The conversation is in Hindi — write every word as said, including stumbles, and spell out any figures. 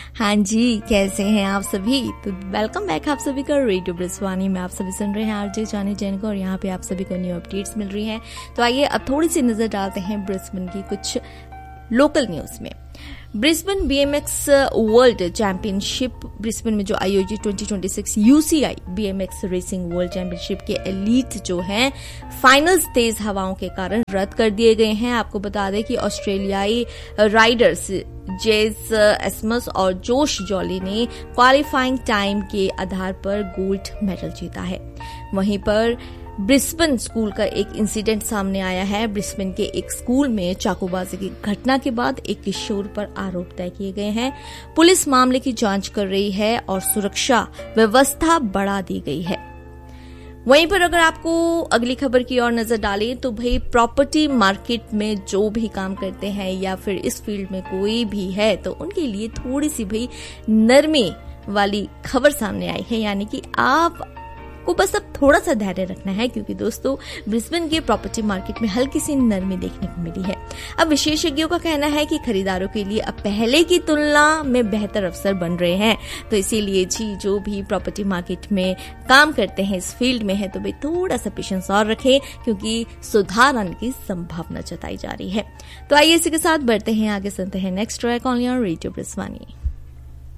हाँ जी, कैसे हैं आप सभी? तो वेलकम बैक आप सभी का रेडियो ब्रिस्वानी में। आप सभी सुन रहे हैं आरजे जानी जैन को और यहाँ पे आप सभी को न्यू अपडेट्स मिल रही हैं। तो आइए अब थोड़ी सी नजर डालते हैं ब्रिस्बेन की कुछ लोकल न्यूज में। Brisbane BMX world championship Brisbane में जो आयोजित twenty twenty six UCI BMX racing world championship के एलीट जो हैं फाइनल्स तेज हवाओं के कारण रद्द कर दिए गए हैं। आपको बता दें कि ऑस्ट्रेलियाई राइडर्स जेस एस्मस और जोश जॉली ने क्वालिफाइंग टाइम के आधार पर गोल्ड मेडल जीता है। वहीं पर ब्रिस्बेन स्कूल का एक इंसिडेंट सामने आया है। ब्रिस्बेन के एक स्कूल में चाकूबाजी की घटना के बाद एक किशोर पर आरोप तय किए गए हैं। पुलिस मामले की जांच कर रही है और सुरक्षा व्यवस्था बढ़ा दी गई है। वहीं पर अगर आपको अगली खबर की ओर नजर डालें तो भाई प्रॉपर्टी मार्केट में जो भी काम करते हैं या फिर इस फील्ड में कोई भी है तो उनके लिए थोड़ी सी भाई नरमी वाली खबर सामने आई है, यानी कि आप को बस अब थोड़ा सा धैर्य रखना है क्योंकि दोस्तों ब्रिस्बेन के प्रॉपर्टी मार्केट में हल्की सी नरमी देखने को मिली है। अब विशेषज्ञों का कहना है कि खरीदारों के लिए अब पहले की तुलना में बेहतर अवसर बन रहे हैं। तो इसीलिए जी जो भी प्रॉपर्टी मार्केट में काम करते हैं इस फील्ड में है तो भाई थोड़ा सा पेशेंस और रखें क्योंकि सुधार आने की संभावना जताई जा रही है। तो आइए इसी के साथ बढ़ते हैं आगे, सुनते हैं next track on your radio ब्रिस्वानी।